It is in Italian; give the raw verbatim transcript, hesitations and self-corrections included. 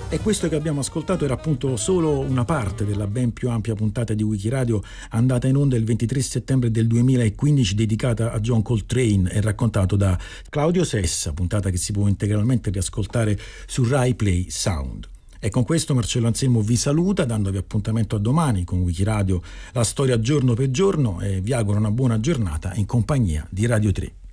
E questo che abbiamo ascoltato era appunto solo una parte della ben più ampia puntata di Wikiradio andata in onda il ventitré settembre del duemilaquindici, dedicata a John Coltrane e raccontato da Claudio Sessa, puntata che si può integralmente riascoltare su Rai Play Sound. E con questo Marcello Anselmo vi saluta, dandovi appuntamento a domani con Wikiradio, la storia giorno per giorno, e vi auguro una buona giornata in compagnia di Radio tre.